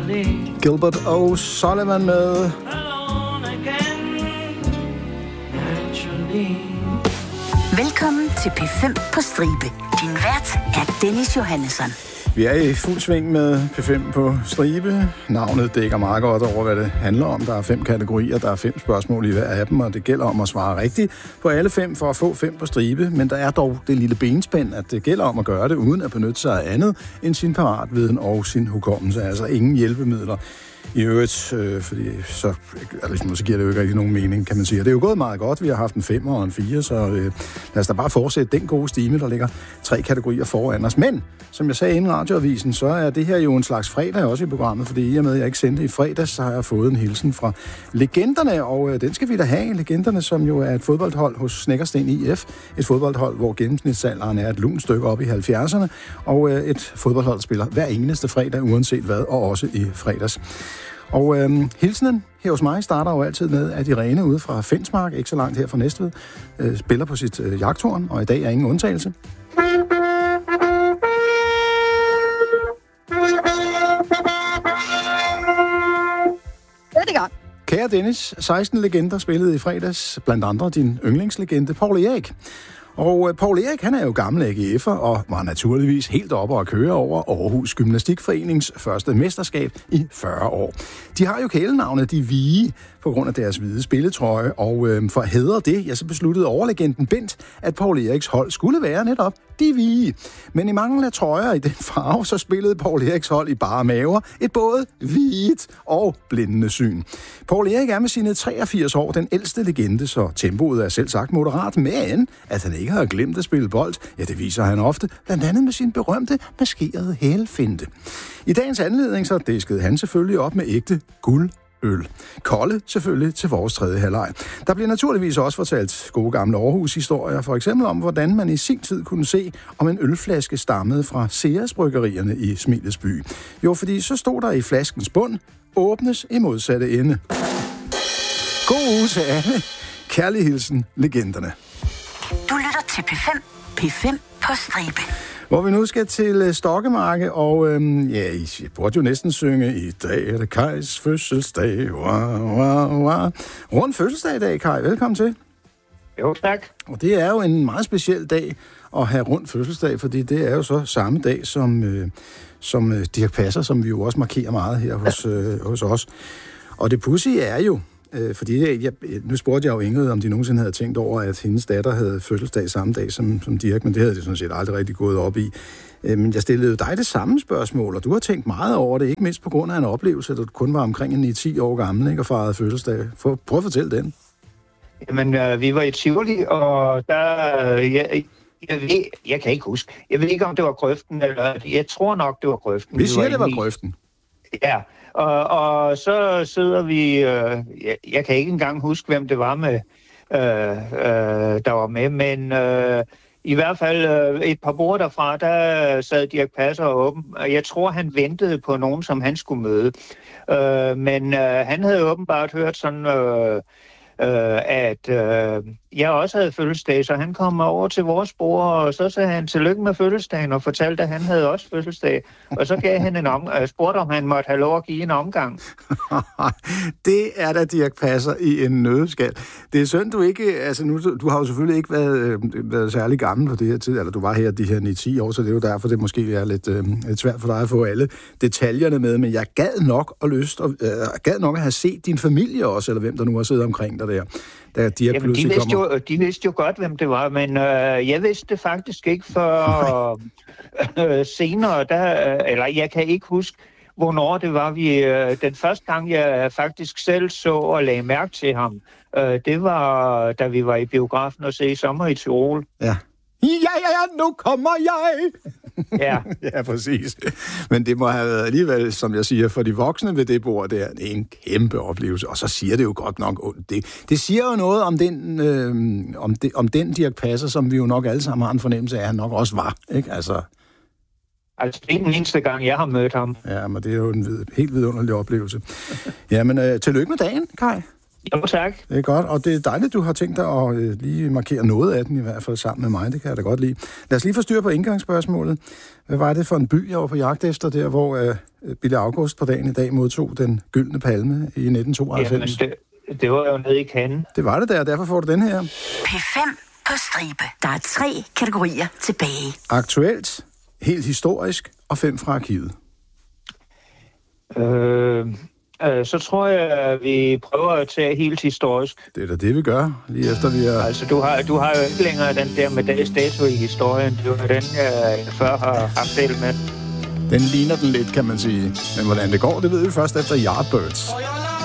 Gilbert O'Sullivan med. Velkommen til P5 på Stribe. Din vært er Dennis Johannesson. Vi er i fuld sving med P5 på Stribe. Navnet dækker meget godt over, hvad det handler om. Der er 5 kategorier, der er 5 spørgsmål i hver af dem, og det gælder om at svare rigtigt på alle 5 for at få 5 på Stribe. Men der er dog det lille benspænd, at det gælder om at gøre det uden at benytte sig af andet end sin paratviden og sin hukommelse. Altså ingen hjælpemidler. I øvrigt, fordi så giver det jo ikke rigtig nogen mening, kan man sige. Og det er jo gået meget godt. Vi har haft en 5 og en 4, så lad os da bare fortsætte den gode stime, der ligger 3 kategorier foran os. Men, som jeg sagde inden radioavisen, så er det her jo en slags fredag også i programmet, fordi i og med, at jeg ikke sendte i fredags, så har jeg fået en hilsen fra Legenderne, og den skal vi da have. Legenderne, som jo er et fodboldhold hos Snekkersten IF. Et fodboldhold, hvor gennemsnitsalderen er et lunt stykke op i 70'erne, og et fodboldhold, der spiller hver eneste fredag, uanset hvad, og også i fredags. Og hilsenen her hos mig starter jo altid med, at Irene ude fra Fensmark, ikke så langt her fra Næstved, spiller på sit jagthorn, og i dag er ingen undtagelse. Kære Dennis, 16 legender spillede i fredags, blandt andre din yndlingslegende, Poul Erik. Og Poul Erik, han er jo gammel AGF'er og var naturligvis helt oppe at køre over Aarhus Gymnastikforenings første mesterskab i 40 år. De har jo kælenavnet De Hvide på grund af deres hvide spilletrøje, og for at hædre det, så besluttede overlegenden Bent, at Poul Eriks hold skulle være netop De Hvide. Men i mangel af trøjer i den farve, så spillede Poul Eriks hold i bare maver et både hvidt og blændende syn. Poul Erik er med sine 83 år den ældste legende, så tempoet er selv sagt moderat, men at han ikke har glemt at spille bold, ja, det viser han ofte, blandt andet med sin berømte maskerede hælfinte. I dagens anledning så diskede han selvfølgelig op med ægte guldøl. Kolde selvfølgelig til vores tredje halvleg. Der bliver naturligvis også fortalt gode gamle Aarhus-historier, for eksempel om, hvordan man i sin tid kunne se, om en ølflaske stammede fra Ceres-bryggerierne i Smilesby. Jo, fordi så stod der i flaskens bund, åbnes i modsatte ende. God uge til alle. Kærlig hilsen, Legenderne. Du lytter til P5. P5 på Stribe. Hvor vi nu skal til Stokkemarke, og I burde jo næsten synge, i dag er det Kajs fødselsdag. Rund fødselsdag i dag, Kaj. Velkommen til. Jo, tak. Og det er jo en meget speciel dag at have rund fødselsdag, fordi det er jo så samme dag som Dirch Passer, som vi jo også markerer meget her hos os. Og det pudsige er jo, fordi nu spurgte jeg jo Ingrid, om de nogensinde havde tænkt over, at hendes datter havde fødselsdag samme dag som Dirch, men det havde de sådan set aldrig rigtig gået op i. Men jeg stillede dig det samme spørgsmål, og du har tænkt meget over det, ikke mindst på grund af en oplevelse, at du kun var omkring 9-10 år gammel, ikke, og fejrede fødselsdag. Prøv at fortælle den. Jamen, vi var i Tivoli, og der... Jeg kan ikke huske. Jeg ved ikke, om det var Grøften, eller... Jeg tror nok, det var Grøften. Vi siger, det var Grøften. Ja, og så sidder vi... Jeg kan ikke engang huske, hvem det var med, der var med, men i hvert fald et par bord derfra, der sad Dirch Passer åben. Jeg tror, han ventede på nogen, som han skulle møde. Men han havde åbenbart hørt sådan... at jeg også havde fødselsdag, så han kom over til vores bord, og så sagde han tillykke med fødselsdagen, og fortalte, at han havde også fødselsdag. Og så gav han spurgte, om han måtte have lov at give en omgang. Det er da Dirch Passer i en nøddeskal. Det er synd, du ikke... Altså, nu, du har jo selvfølgelig ikke været særlig gammel på det her tid, eller du var her de her 9-10 år, så det er jo derfor, det måske er lidt svært for dig at få alle detaljerne med, men jeg gad nok at have set din familie også, eller hvem der nu har siddet omkring dig der. Jamen, de vidste jo godt, hvem det var, men jeg vidste det faktisk ikke for senere. Eller jeg kan ikke huske, hvornår det var. Den første gang, jeg faktisk selv så og lagde mærke til ham, det var, da vi var i biografen og se Sommer i Tyrol. Ja. Ja, nu kommer jeg! Ja. Ja, præcis. Men det må have været alligevel, som jeg siger, for de voksne ved det bord der, det er en kæmpe oplevelse, og så siger det jo godt nok ondt. Det siger jo noget om den Dirch Passer, som vi jo nok alle sammen har en fornemmelse af, at han nok også var, ikke? Altså, det er den eneste gang, jeg har mødt ham. Ja, men det er jo en helt vidunderlig oplevelse. Jamen, tillykke med dagen, Kaj. Jo, tak. Det er godt, og det er dejligt, du har tænkt dig at lige markere noget af den, i hvert fald sammen med mig. Det kan jeg da godt lide. Lad os lige få styr på indgangsspørgsmålet. Hvad var det for en by, jeg var på jagt efter der, hvor Bille August på dagen i dag modtog den gyldne palme i 1992? Jamen, det var jo nede i Cannes. Det var det der, derfor får du den her. P5 på stribe. Der er 3 kategorier tilbage. Aktuelt, helt historisk og 5 fra arkivet. Så tror jeg, at vi prøver at tage helt historisk. Det er da det, vi gør, lige efter vi er... Altså, du har jo ikke længere den der med dags dato i historien. Det var den, jeg før har haft del med. Den ligner den lidt, kan man sige. Men hvordan det går, det ved vi først efter Yardbirds.